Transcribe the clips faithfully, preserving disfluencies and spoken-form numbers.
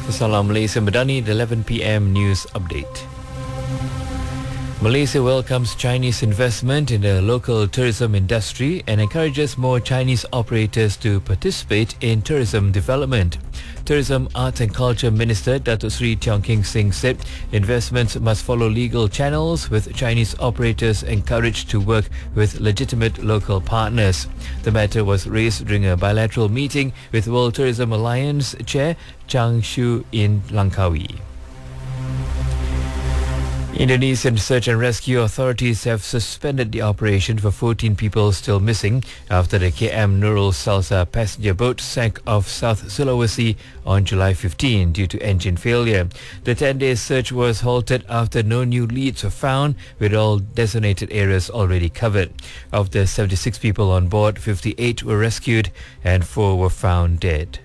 Salam Malaysia Madani, the eleven p m news update. Malaysia welcomes Chinese investment in the local tourism industry and encourages more Chinese operators to participate in tourism development. Tourism, Arts and Culture Minister Datuk Seri Tiong King Sing said investments must follow legal channels, with Chinese operators encouraged to work with legitimate local partners. The matter was raised during a bilateral meeting with World Tourism Alliance Chair Chang Shu in Langkawi. Indonesian search and rescue authorities have suspended the operation for fourteen people still missing after the K M Nurul Salsa passenger boat sank off South Sulawesi on July fifteenth due to engine failure. The ten-day search was halted after no new leads were found, with all designated areas already covered. Of the seventy-six people on board, fifty-eight were rescued and four were found dead.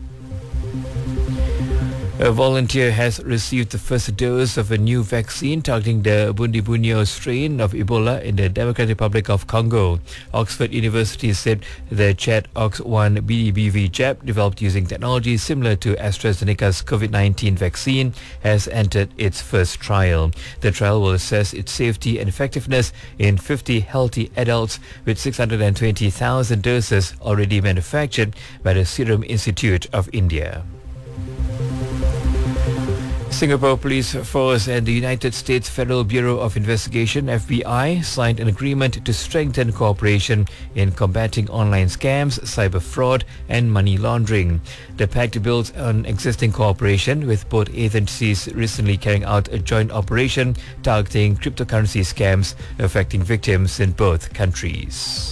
A volunteer has received the first dose of a new vaccine targeting the Bundibugyo strain of Ebola in the Democratic Republic of Congo. Oxford University said the Chat O X one B D B V jab, developed using technology similar to AstraZeneca's COVID nineteen vaccine, has entered its first trial. The trial will assess its safety and effectiveness in fifty healthy adults, with six hundred twenty thousand doses already manufactured by the Serum Institute of India. Singapore Police Force and the United States Federal Bureau of Investigation F B I signed an agreement to strengthen cooperation in combating online scams, cyber fraud and money laundering. The pact builds on existing cooperation, with both agencies recently carrying out a joint operation targeting cryptocurrency scams affecting victims in both countries.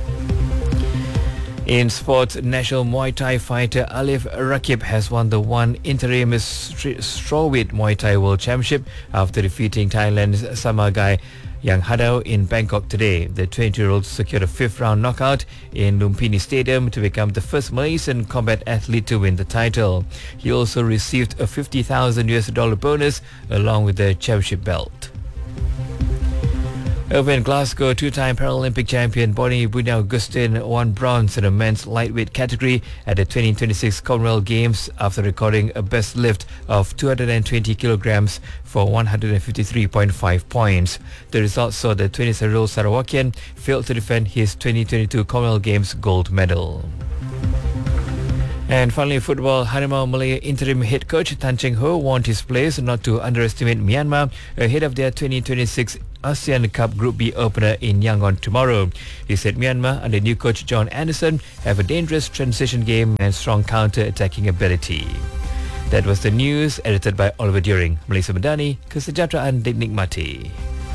In sports, national Muay Thai fighter Alif Rakib has won the one interim strawweight Muay Thai World Championship after defeating Thailand's Samagai Yang Hadau in Bangkok today. The twenty-year-old secured a fifth round knockout in Lumpini Stadium to become the first Malaysian combat athlete to win the title. He also received a fifty thousand US dollar bonus along with the championship belt. Over in Glasgow, two-time Paralympic champion Bonnie Bunyao-Gustin won bronze in the men's lightweight category at the twenty twenty-six Commonwealth Games after recording a best lift of two hundred twenty kilograms for one hundred fifty-three point five points. The result saw the twenty-seven-year-old Sarawakian fail to defend his twenty twenty-two Commonwealth Games gold medal. And finally, football, Harimau Malaya interim head coach Tan Cheng Ho warned his players not to underestimate Myanmar ahead of their twenty twenty-six ASEAN Cup Group B opener in Yangon tomorrow. He said Myanmar under new coach John Anderson have a dangerous transition game and strong counter-attacking ability. That was the news, edited by Oliver During. Malaysia Madani, kesejahteraan dinikmati.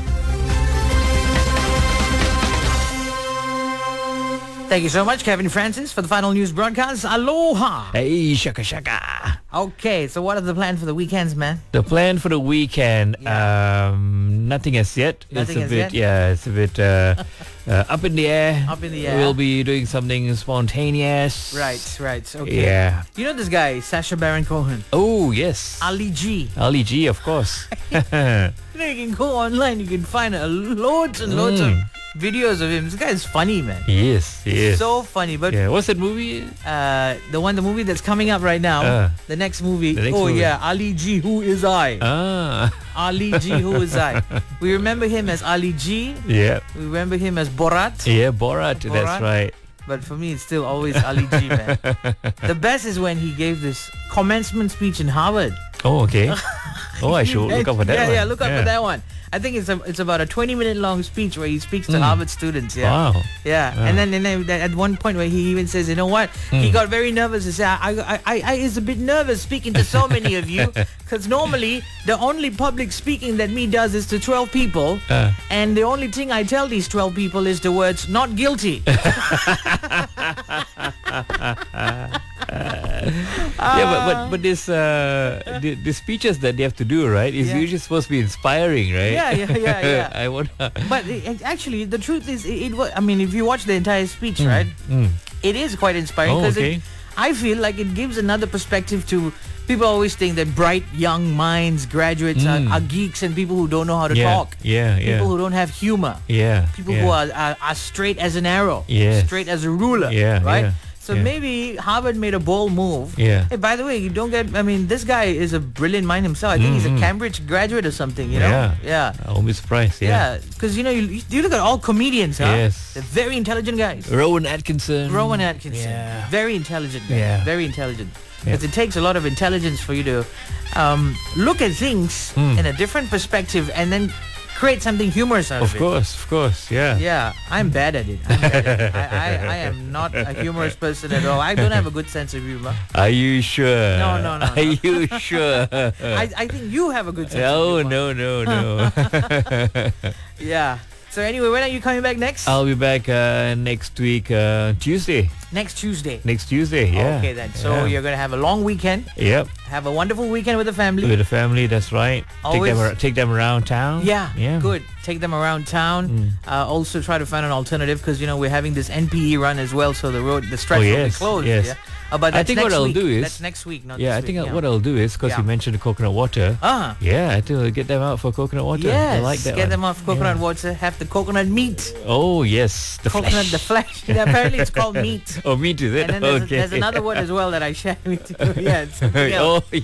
Thank you so much, Kevin Francis, for the final news broadcast. Aloha! Hey, shaka shaka. Okay, so what are the plans for the weekends, man? The plan for the weekend, Yeah. um, nothing as yet. Nothing it's a as bit, yet? yeah, it's a bit uh, uh, up in the air. Up in the air. We'll be doing something spontaneous. Right, right. Okay. Yeah. You know this guy, Sacha Baron Cohen? Oh, yes. Ali G. Ali G, of course. You know, you can go online, you can find uh, loads and loads Mm. of videos of him. This guy is funny, man. He is, he is. So funny. But yeah, what's that movie? uh, the one, the movie that's coming up right now, Uh. the next movie. The next oh movie. yeah, Ali G. Who is I? Ah, Ali G. Who is I? We remember him as Ali G. yeah. We remember him as Borat. Yeah, Borat, Borat. that's right. But for me, it's still always Ali G, man. The best is when he gave this commencement speech in Harvard. Oh, okay. Oh, I should look up for that yeah, one. Yeah, look up for that one. I think it's a, it's about a twenty minute long speech where he speaks to Mm. Harvard students. Yeah. Wow. Yeah, Wow. and then, and then at one point where he even says, you know what? He Mm. got very nervous. He said, I, I, I, I is a bit nervous speaking to so many of you because normally the only public speaking that me does is to twelve people, Uh. and the only thing I tell these twelve people is the words "not guilty." Yeah, but but, but this uh, the, the speeches that they have to do, right, is Yeah. usually supposed to be inspiring, right? Yeah, yeah, yeah, yeah. I want. But it, it- actually, the truth is, it, it was. I mean, if you watch the entire speech, right, Mm. it is quite inspiring Oh, because okay. I feel like it gives another perspective to people. Always think that bright young minds, graduates Mm. are, are geeks and people who don't know how to Yeah, talk. yeah, yeah. People who don't have humor. Yeah. People yeah. who are, are are straight as an arrow. Yes. Straight as a ruler. Yeah, Right. yeah. So yeah. maybe Harvard made a bold move. Yeah. Hey, by the way, you don't get. I mean, this guy is a brilliant mind himself. I think he's a Mm-hmm. Cambridge graduate or something. You know. Yeah. Yeah. I won't be surprised. Yeah. Yeah. Because you know, you, you look at all comedians, huh? Yes. They're very intelligent guys. Rowan Atkinson. Rowan Atkinson. Yeah. Very intelligent guy. Yeah. Very intelligent. Yeah. Because it takes a lot of intelligence for you to um, look at things Mm. in a different perspective and then create something humorous out of, Of it. course, of course. Yeah. Yeah, I'm bad at it. I'm bad at it. I, I, I am not a humorous person at all. I don't have a good sense of humor. Are you sure? No, no, no, Are no. you sure? I, I think you have a good sense Oh, of humor. no, no, no. Yeah. So anyway, when are you coming back next? I'll be back uh, next week, uh, Tuesday. Next Tuesday. Next Tuesday, yeah. Okay then. So Yeah. you're going to have a long weekend. Yep. Have a wonderful weekend with the family. With the family, that's right. Take them, Always- ar- take them around town. Yeah, Yeah. good. Take them around town. Mm. Uh, also try to find an alternative because you know we're having this N P E run as well, so the road, the stretch Oh, will be yes, closed. yes. Yeah. Uh, but I that's think next what I'll week. do is- that's next week, not Yeah, I this think week. uh, what I'll do is, because Yeah. you mentioned the coconut water. Ah. Yeah, I think I'll get them out for coconut water. Yes, I like that get one. them off coconut Yeah. water. Have the coconut meat. Oh, yes. The coconut, flesh. the flesh. Yeah, apparently it's called meat. Oh, meat is it? And then there's, okay. there's another word as well that I share with you. Yeah, it's something Oh, else.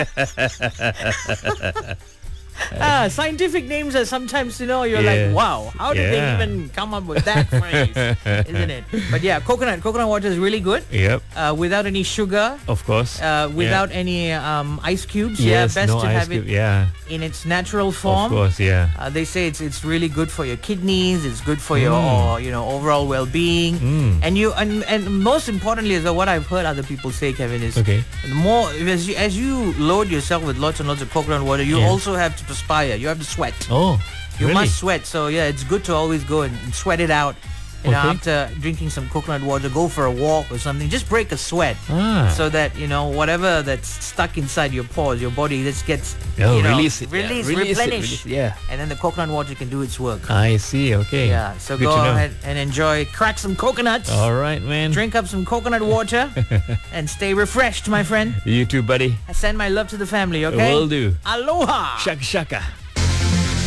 yeah. Ah, scientific names are sometimes, you know, you're Yeah. like, wow, how did Yeah. they even come up with that phrase? Isn't it? But yeah, coconut coconut water is really good. Yep, Uh, without any sugar, of course. uh, without any um, ice cubes. yes, yeah, best no to ice have cube. it Yeah, in its natural of form. course, yeah. Uh, they say it's it's really good for your kidneys. It's good for your Mm. uh, you know overall well-being. Mm. And you and, and most importantly is that what I've heard other people say, Kevin, is Okay. the more as you, as you load yourself with lots and lots of coconut water, you Yeah. also have to perspire. You have to sweat. Oh, You really? must sweat. So yeah, it's good to always go and, and sweat it out. You know, Okay. after drinking some coconut water, go for a walk or something. Just break a sweat. Ah. So that you know whatever that's stuck inside your pores, your body just gets Oh, you know, release it. yeah, release, release it, replenish, release- yeah. and then the coconut water can do its work. I see. Okay. Yeah, so Good go to know. ahead and enjoy. Crack some coconuts, All right, man. drink up some coconut water, and stay refreshed, my friend. You too, buddy. I send my love to the family. Okay. Will do. Aloha. Shaka shaka.